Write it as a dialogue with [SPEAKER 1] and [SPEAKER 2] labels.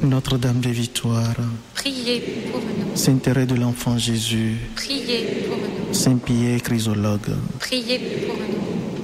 [SPEAKER 1] Notre-Dame des Victoires,
[SPEAKER 2] priez pour nous.
[SPEAKER 1] Saint Thérèse de l'Enfant Jésus,
[SPEAKER 2] Priez pour nous.
[SPEAKER 1] Saint Pierre Chrysologue,
[SPEAKER 2] Priez pour nous.